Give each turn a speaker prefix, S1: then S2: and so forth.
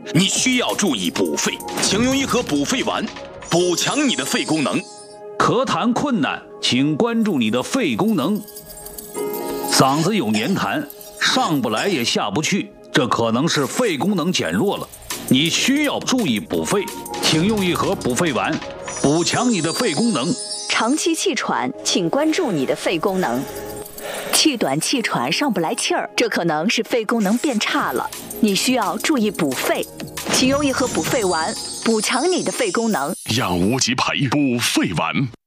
S1: 你需要注意补肺，请用一盒补肺丸，补强你的肺功能。
S2: 咳痰困难，请关注你的肺功能。嗓子有黏痰，上不来也下不去，这可能是肺功能减弱了，你需要注意补肺，请用一盒补肺丸，补强你的肺功能。
S3: 长期气喘，请关注你的肺功能。气短气喘上不来气儿，这可能是肺功能变差了，你需要注意补肺，请用一盒补肺丸，补强你的肺功能。
S4: 让无极牌补肺丸。